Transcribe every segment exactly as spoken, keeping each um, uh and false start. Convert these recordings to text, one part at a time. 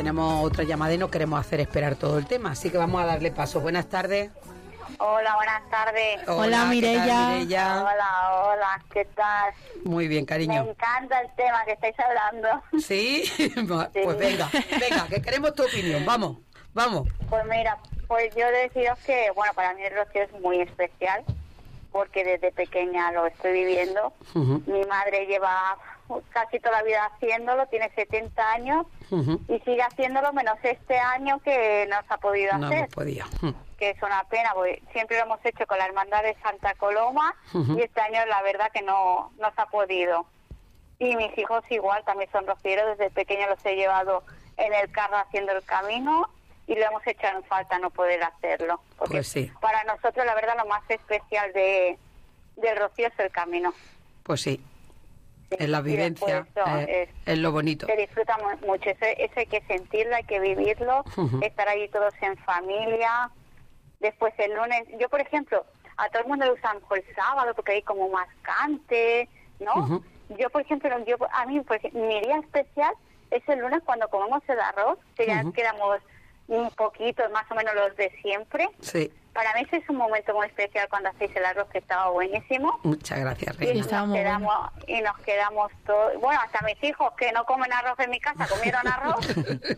tenemos otra llamada y no queremos hacer esperar todo el tema, así que vamos a darle paso. Buenas tardes. Hola, buenas tardes. Hola, Hola, Mireia. ¿qué tal, Mireia? Hola, hola, ¿qué tal? Muy bien, Me cariño. encanta el tema que estáis hablando. ¿Sí? Pues venga, venga, que queremos tu opinión. Vamos, vamos. Pues mira, pues yo deciros que, bueno, para mí el rocío es muy especial, porque desde pequeña lo estoy viviendo. Uh-huh. Mi madre lleva casi toda la vida haciéndolo, tiene setenta años, Uh-huh. y sigue haciéndolo menos este año que no se ha podido No hacer. hemos podido. Uh. Que es una pena, porque siempre lo hemos hecho con la Hermandad de Santa Coloma, Uh-huh. y este año la verdad que no, no se ha podido. Y mis hijos igual, también son rocieros, desde pequeños los he llevado en el carro haciendo el camino, y lo hemos echado en falta no poder hacerlo. Porque Pues sí. para nosotros la verdad lo más especial de del rocío es el camino. Pues sí, Sí, es la y vivencia, después eso, eh, es- es lo bonito. se disfruta mu- mucho, eso, eso hay que sentirlo, hay que vivirlo, Ujú. estar allí todos en familia. Después el lunes, yo por ejemplo, a todo el mundo le gusta mejor el sábado porque hay como más cante, ¿no? Ujú. Yo por ejemplo, yo a mí por ejemplo, mi día especial es el lunes cuando comemos el arroz, que ya Ujú. quedamos un poquito, más o menos los de siempre. Sí, Para mí ese es un momento muy especial cuando hacéis el arroz, que estaba buenísimo. muchas gracias, Y Reina. estaba nos, muy quedamos, y nos quedamos todos, bueno, hasta mis hijos que no comen arroz en mi casa, comieron arroz.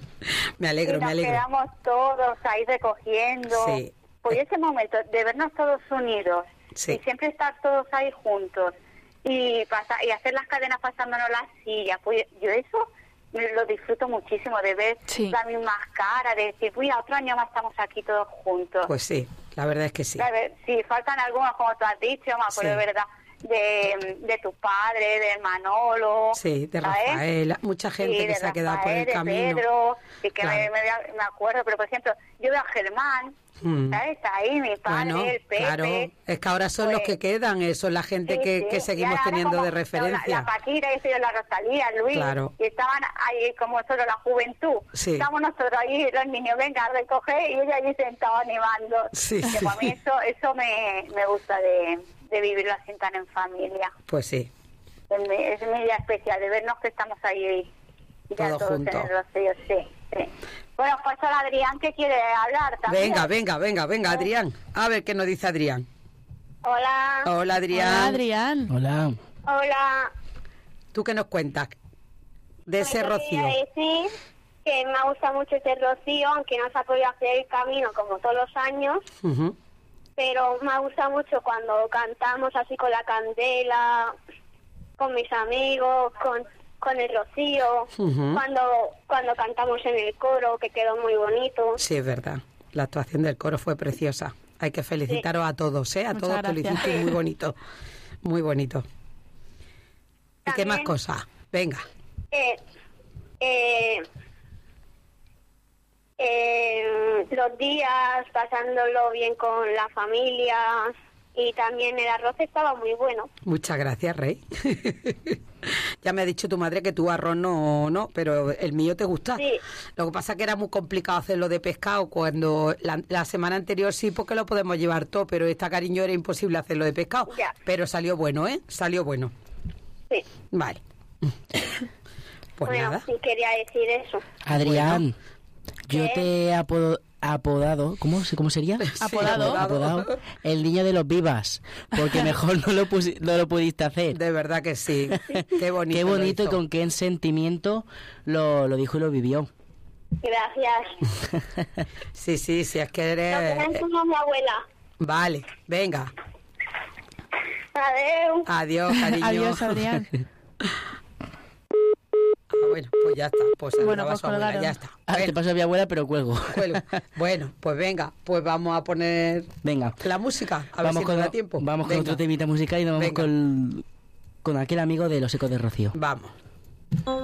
Me y alegro, nos me alegro. quedamos todos ahí recogiendo. Sí. Pues ese momento de vernos todos unidos, Sí. y siempre estar todos ahí juntos, y pasa, y hacer las cadenas pasándonos las sillas, pues yo eso lo disfruto muchísimo, de ver Sí. la misma cara, de decir, uy, a otro año más estamos aquí todos juntos. Pues sí, la verdad es que sí. A ver, sí, faltan algunos, como tú has dicho, me acuerdo Sí. de verdad, de, de tu padre, de Manolo. Sí, de ¿sabes? Rafael, mucha gente Sí, que de se ha quedado por el Rafael, de camino. Pedro, y que Claro. me, me, me acuerdo, pero por ejemplo, yo veo a Germán, Mm. ¿sabes? Ahí, mi padre, Bueno, el Pepe. claro, es que ahora son pues, los que quedan, eh, son la gente sí, que, sí, que y seguimos ahora teniendo como de La, referencia. la Paquira, yo soy la Rosalía, Luis, Claro. y estaban ahí como nosotros, la juventud. Sí. Estamos nosotros ahí, los niños, venga a recoger, y ella allí sentado animando. Sí, Que sí. para mí eso, eso me, me gusta de, de vivirlo así tan en familia. Pues sí, Es mi, es mi día especial, de vernos que estamos ahí ya Todos todos juntos. en el rocío, sí, sí. Bueno, paso a Adrián que quiere hablar también. venga, venga, venga, venga, Adrián. A ver qué nos dice Adrián. Hola. Hola, Adrián. Hola, Adrián. Hola. Hola. ¿Tú qué nos cuentas de ese Yo rocío? quería decir que me gusta mucho ese rocío, aunque no se ha podido hacer el camino como todos los años, Ujú. pero me gusta mucho cuando cantamos así con la candela, con mis amigos, con, con el rocío, Ujú. cuando cuando cantamos en el coro, que quedó muy bonito. Sí, es verdad. La actuación del coro fue preciosa. Hay que felicitaros a todos, ¿eh? A Muchas todos que lo gracias. hicisteis muy bonito. Muy bonito. ¿Y qué más También- cosas? Venga. Eh, eh, eh, los días pasándolo bien con la familia, y también el arroz estaba muy bueno. Muchas gracias, Rey. Ya me ha dicho tu madre que tu arroz no, no, pero el mío te gusta. Sí. Lo que pasa es que era muy complicado hacerlo de pescado cuando la, la semana anterior sí, porque lo podemos llevar todo, pero esta, cariño, era imposible hacerlo de pescado. Ya. Pero salió bueno, ¿eh? Salió bueno. Sí. Vale. Pues bueno, nada. sí quería decir eso. Adrián, yo ¿Qué? te he apodo- apodado, ¿cómo, se- ¿cómo sería? Sí, Apodado. Apodado el niño de los vivas, porque mejor no lo, pusi- no lo pudiste hacer. De verdad que sí. Qué bonito. Qué lo bonito y hizo. con qué sentimiento lo, lo dijo y lo vivió. Gracias. Sí, sí, sí, es que Lo que me eres... enseñó mi abuela. Vale, venga. Adeu. Adiós, cariño. Adiós, Adrián. Ah, bueno, pues ya está. Pues se Bueno, lo daba pues su abuela, colgaron. ya está. Ah, te Bueno, paso a mi abuela, pero cuelgo. cuelgo. Bueno, pues venga, pues vamos a poner Venga. la música, a ver Vamos si con, nos da tiempo. Vamos con Venga, otro temita musical y nos vamos Venga. con, con aquel amigo de los ecos de Rocío. Vamos.